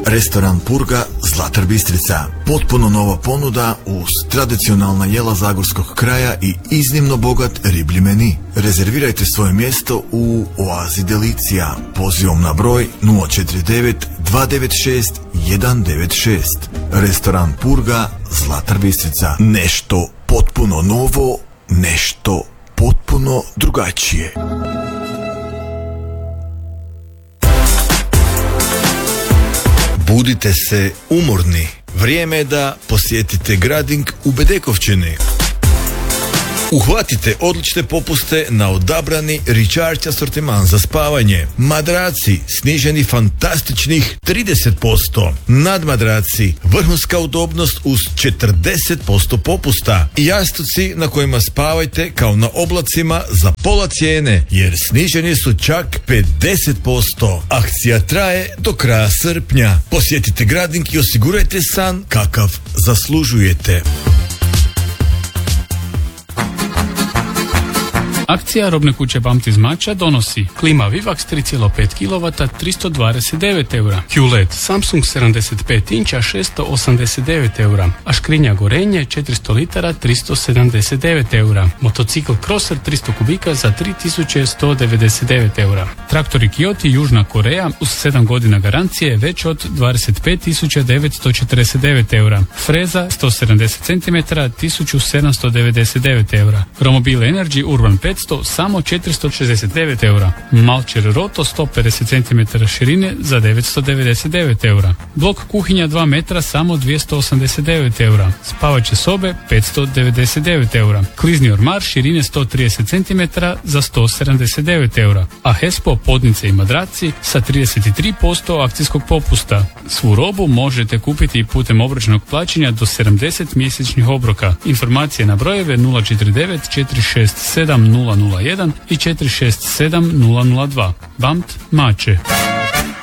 Restoran Purga, Zlatar Bistrica. Potpuno nova ponuda uz tradicionalna jela zagorskog kraja i iznimno bogat riblji meni. Rezervirajte svoje mjesto u Oazi Delicija pozivom na broj 049 296 196. Restoran Purga, Zlatar Bistrica. Nešto potpuno novo, nešto potpuno drugačije. Budite se umorni. Vrijeme je da posjetite Grading u Bedekovčini. Uhvatite odlične popuste na odabrani recharge asortiman za spavanje. Madraci sniženi fantastičnih 30%. Nadmadraci vrhunska udobnost uz 40% popusta. Jastuci na kojima spavajte kao na oblacima za pola cijene, jer sniženi su čak 50%. Akcija traje do kraja srpnja. Posjetite Grading i osigurajte san kakav zaslužujete. Akcija robne kuće Bamt iz Mača donosi klima Vivax 3,5 kW 329 eura, QLED Samsung 75 inča 689 eura, a škrinja gorenje 400 litara 379 eura, motocikl Crosser 300 kubika za 3199 eura. Traktori Kiyoti Južna Koreja uz 7 godina garancije već od 25.949 eura, freza 170 cm 1799 eura, Romobil Energy Urban 500 samo 469 eura. Malcher Roto 150 cm širine za 999 eura. Blok kuhinja 2 metra samo 289 eura. Spavaće sobe 599 eura. Klizni ormar širine 130 cm za 179 eura. A Hespo podnice i madraci sa 33% akcijskog popusta. Svu robu možete kupiti putem obročnog plaćanja do 70 mjesečnih obroka. Informacije na brojeve 049 467 001 i 467 002. Bamt Mače.